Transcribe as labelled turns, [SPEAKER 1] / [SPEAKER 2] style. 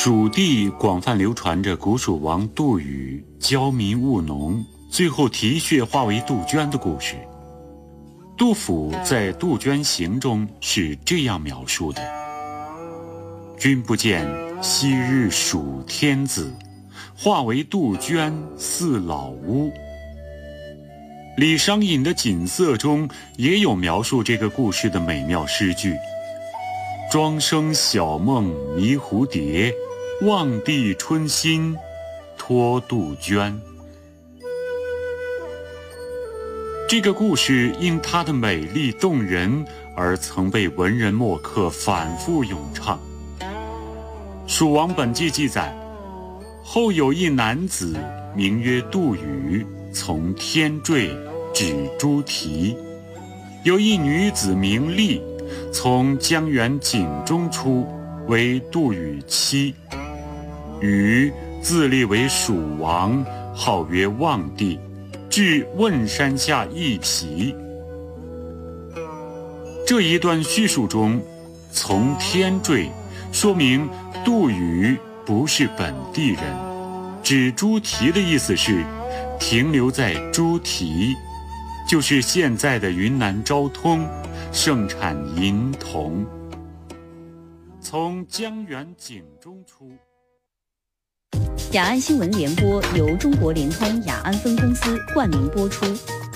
[SPEAKER 1] 蜀地广泛流传着古蜀王杜宇骄民务农，最后啼血化为杜鹃的故事。杜甫在《杜鹃行》中是这样描述的：君不见昔日蜀天子，化为杜鹃似老屋。李商隐的《锦瑟》中也有描述这个故事的美妙诗句：庄生晓梦迷蝴蝶，望帝春心托杜鹃。这个故事因它的美丽动人而曾被文人墨客反复咏唱。《蜀王本纪》记载，后有一男子名曰杜宇，从天坠，指猪蹄。有一女子名丽，从江源井中出，为杜宇妻。禹自立为蜀王，号曰望帝，至汶山下一匹。这一段叙述中，从天坠说明杜宇不是本地人，指猪蹄的意思是停留在猪蹄，就是现在的云南昭通，盛产银铜。从江源井中出。
[SPEAKER 2] 雅安新闻联播由中国联通雅安分公司冠名播出。